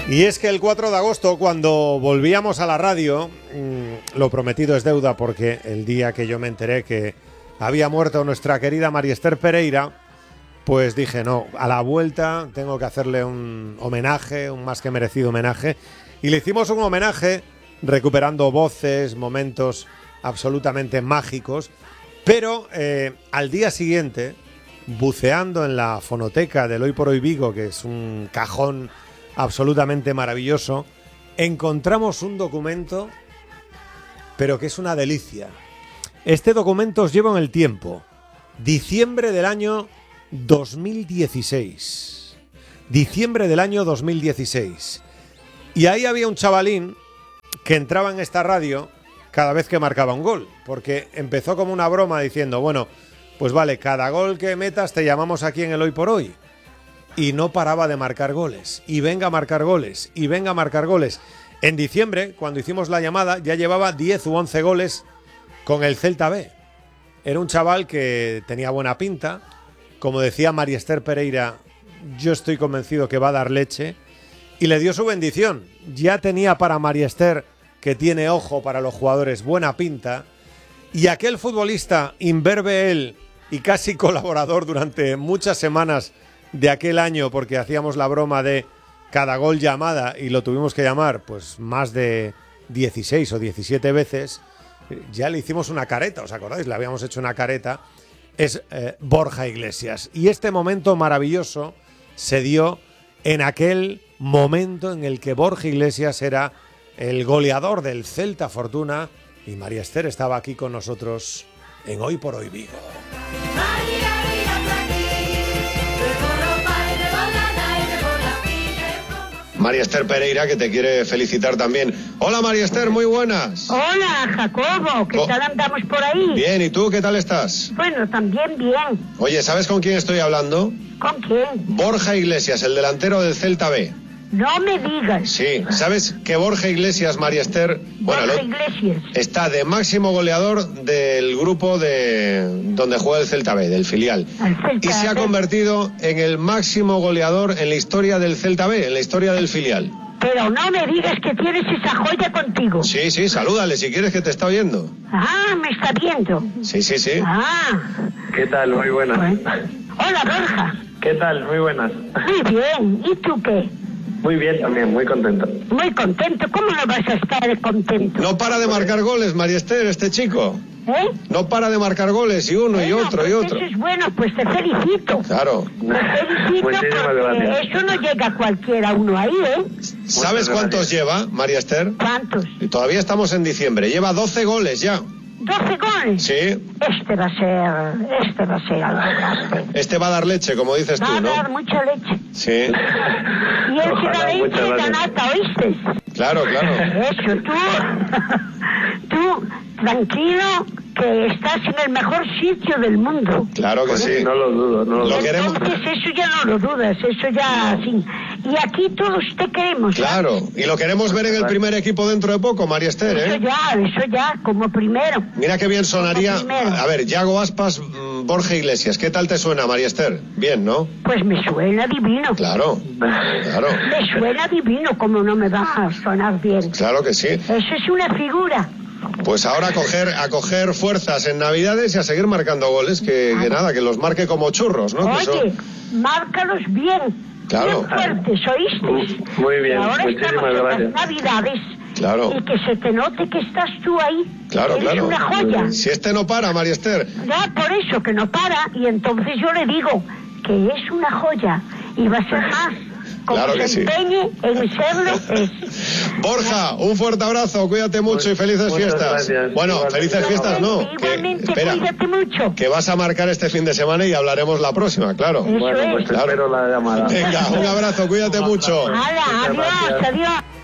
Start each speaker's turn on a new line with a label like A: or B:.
A: Y es que el 4 de agosto, cuando volvíamos a la radio, lo prometido es deuda, porque el día que yo me enteré que había muerto nuestra querida Mariester Pereira, pues dije, no, a la vuelta tengo que hacerle un homenaje, un más que merecido homenaje. Y le hicimos un homenaje recuperando voces, momentos absolutamente mágicos. Pero al día siguiente, buceando en la fonoteca del Hoy por Hoy Vigo, que es un cajón absolutamente maravilloso, encontramos un documento, pero que es una delicia. Este documento os lleva en el tiempo, diciembre del año 2016. Diciembre del año 2016. Y ahí había un chavalín que entraba en esta radio cada vez que marcaba un gol, porque empezó como una broma diciendo, bueno, pues vale, cada gol que metas te llamamos aquí en el Hoy por Hoy. Y no paraba de marcar goles, y venga a marcar goles, y venga a marcar goles. En diciembre, cuando hicimos la llamada, ya llevaba 10 u 11 goles con el Celta B. Era un chaval que tenía buena pinta. Como decía Mariester Pereira, yo estoy convencido que va a dar leche. Y le dio su bendición. Ya tenía para Mariester, que tiene ojo para los jugadores, buena pinta. Y aquel futbolista, imberbe él y casi colaborador durante muchas semanas de aquel año, porque hacíamos la broma de cada gol llamada y lo tuvimos que llamar pues más de 16 o 17 veces, ya le hicimos una careta, ¿os acordáis? Le habíamos hecho una careta, es Borja Iglesias. Y este momento maravilloso se dio en aquel momento en el que Borja Iglesias era el goleador del Celta Fortuna y Mariester estaba aquí con nosotros en Hoy por Hoy Vigo.
B: Mariester Pereira, que te quiere felicitar también. Hola Mariester, muy buenas.
C: Hola Jacobo, ¿qué tal andamos por ahí?
B: Bien, ¿y tú qué tal estás?
C: Bueno, también bien.
B: Oye, ¿sabes con quién estoy hablando?
C: ¿Con quién?
B: Borja Iglesias, el delantero del Celta B.
C: No me digas.
B: Sí, ¿sabes que Borja Iglesias, Mariester,
C: Borja Iglesias
B: está de máximo goleador del grupo de donde juega el Celta B, del filial? Y se ha convertido en el máximo goleador en la historia del Celta B, en la historia del filial.
C: Pero no me digas que tienes esa joya contigo.
B: Sí, sí, salúdale si quieres, que te está oyendo.
C: Ah, me está viendo.
B: Sí, sí, sí.
C: Ah.
D: ¿Qué tal? Muy buenas.
C: Hola Borja.
D: ¿Qué tal? Muy buenas.
C: Muy bien, ¿y tú qué?
D: Muy bien también, muy contento.
C: Muy contento, ¿cómo no vas a estar contento?
B: No para de marcar goles, Mariester, este chico.
C: ¿Eh?
B: No para de marcar goles, y uno, y otro, y otro.
C: Eso es bueno, pues te felicito.
B: Claro.
C: Te felicito porque eso no llega a cualquiera uno ahí, ¿eh?
B: ¿Sabes cuántos lleva, Mariester?
C: ¿Cuántos?
B: Y todavía estamos en diciembre. Lleva 12 goles ya.
C: ¿12 goles?
B: Sí.
C: Este va a ser algo grande.
B: Este va a dar leche, como dices tú, ¿no?
C: Va a dar mucha leche.
B: Sí.
C: Y él será leche de nata, ¿oíste?
B: Claro, claro.
C: Eso, tú, tranquilo, que estás en el mejor sitio del mundo.
B: Claro que sí.
D: No lo dudo, no lo dudo.
C: Entonces eso ya no lo dudas, eso ya sí. Y aquí todos te queremos.
B: Claro, y lo queremos ver en el primer equipo dentro de poco, Mariester, ¿eh?
C: Eso ya, como primero.
B: Mira qué bien sonaría. A ver, Yago Aspas, Borja Iglesias, ¿qué tal te suena, Mariester? Bien, ¿no?
C: Pues me suena divino.
B: Claro, claro.
C: Me suena divino, como no me va a sonar bien.
B: Claro que sí.
C: Eso es una figura.
B: Pues ahora a coger fuerzas en Navidades y a seguir marcando goles, que nada, que los marque como churros, ¿no?
C: Oye, márcalos bien.
B: Claro.
C: Bien fuertes, ¿oíste?
D: Muy bien,
C: ahora
D: muchísimas gracias.
C: En las Navidades.
B: Claro.
C: Y que se te note que estás tú ahí.
B: Claro,
C: Eres
B: claro.
C: una joya.
B: Si este no para, Mariester.
C: Ya, por eso, que no para. Y entonces yo le digo que es una joya. Y va a ser más. Como
B: Claro que
C: se empeñe en serlo, es.
B: Borja, un fuerte abrazo, cuídate mucho y felices fiestas.
D: Gracias.
B: Bueno,
D: Igualmente.
B: felices fiestas no.
C: Igualmente,
B: Espera,
C: cuídate mucho.
B: que vas a marcar este fin de semana y hablaremos la próxima, claro.
C: Eso
D: Bueno,
C: es.
D: pues espero la llamada.
B: Venga, un abrazo, cuídate mucho.
C: Hala, adiós,
D: gracias.
C: adiós.